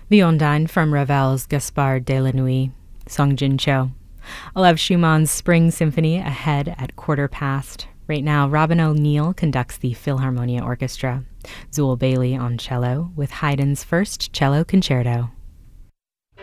The Ondine from Ravel's Gaspard de la Nuit, Song Jin Cho. Lev Schumann's Spring Symphony ahead at 1:15. Right now, Robin O'Neill conducts the Philharmonia Orchestra. Zool Bailey on cello with Haydn's first cello concerto.